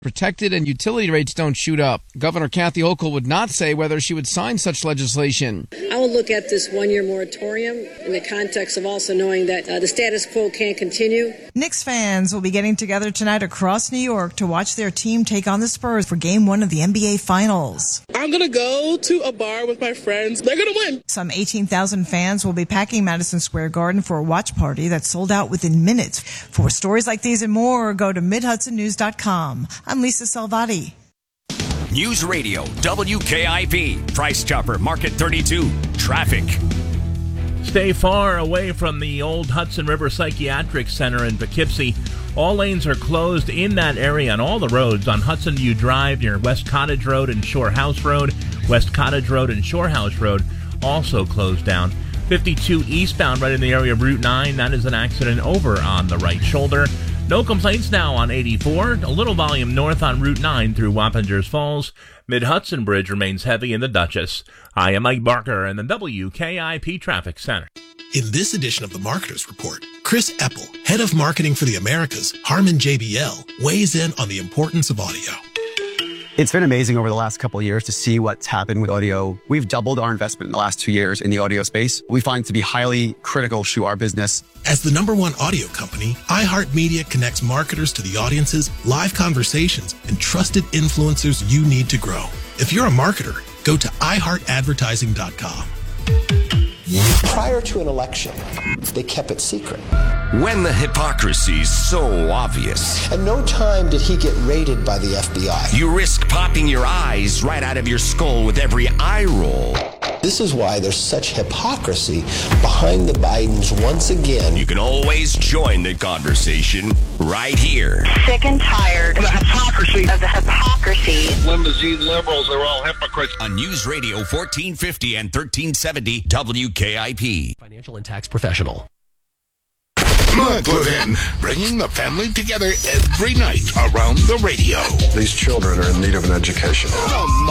protected and utility rates don't shoot up. Governor Kathy Hochul would not say whether she would sign such legislation. I will look at this one-year moratorium in the context of also knowing that the status quo can't continue. Knicks fans will be getting together tonight across New York to watch their team take on the Spurs for Game 1 of the NBA Finals. I'm going to go to a bar with my friends. They're going to win. Some 18,000 fans will be packing Madison Square Garden for a watch party that sold out within minutes. For stories like these and more, go to MidHudsonNews.com. I'm Lisa Salvati. News Radio, WKIP, Price Chopper, Market 32, traffic. Stay far away from the old Hudson River Psychiatric Center in Poughkeepsie. All lanes are closed in that area on all the roads. On Hudson View Drive near West Cottage Road and Shore House Road. West Cottage Road and Shore House Road also closed down. 52 eastbound right in the area of Route 9. That is an accident over on the right shoulder. No complaints now on 84. A little volume north on Route 9 through Wappingers Falls. Mid-Hudson Bridge remains heavy in the Dutchess. I am Mike Barker in the WKIP Traffic Center. In this edition of the Marketers Report, Chris Eppel, head of marketing for the Americas, Harman JBL, weighs in on the importance of audio. It's been amazing over the last couple of years to see what's happened with audio. We've doubled our investment in the last 2 years in the audio space. We find it to be highly critical to our business. As the #1 audio company, iHeartMedia connects marketers to the audiences, live conversations, and trusted influencers you need to grow. If you're a marketer, go to iHeartAdvertising.com. Prior to an election, they kept it secret. When the hypocrisy's so obvious. At no time did he get raided by the FBI. You risk popping your eyes right out of your skull with every eye roll. This is why there's such hypocrisy behind the Bidens once again. You can always join the conversation right here. Sick and tired of the hypocrisy. Limousine liberals are all hypocrites. On News Radio 1450 and 1370 WKIP. Financial and tax professional. Mud put in, bringing the family together every night around the radio. These children are in need of an education.